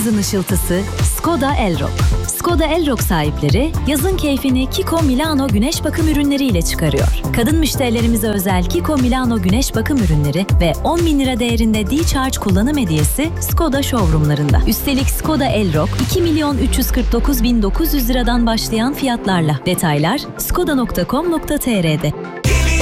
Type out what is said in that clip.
yazın ışıltısı Skoda Elrock. Skoda Elrock sahipleri yazın keyfini Kiko Milano güneş bakım ürünleriyle çıkarıyor. Kadın müşterilerimize özel Kiko Milano güneş bakım ürünleri ve 10.000 lira değerinde D-Charge kullanım hediyesi Skoda showroomlarında. Üstelik Skoda Elrock 2.349.900 liradan başlayan fiyatlarla. Detaylar skoda.com.tr'de.